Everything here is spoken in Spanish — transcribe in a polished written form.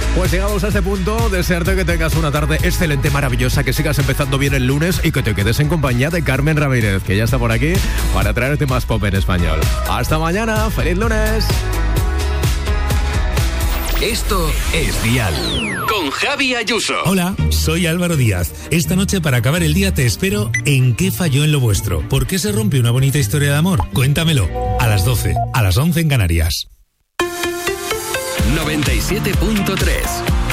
Pues llegamos a este punto, desearte que tengas una tarde excelente, maravillosa, que sigas empezando bien el lunes y que te quedes en compañía de Carmen Ramírez, que ya está por aquí para traerte más pop en español. Hasta mañana, feliz lunes. Esto es Dial con Javi Ayuso. Hola, soy Álvaro Díaz. Esta noche para acabar el día te espero en ¿Qué falló en lo vuestro? ¿Por qué se rompe una bonita historia de amor? Cuéntamelo. A las 12, a las 11 en Canarias. 97.3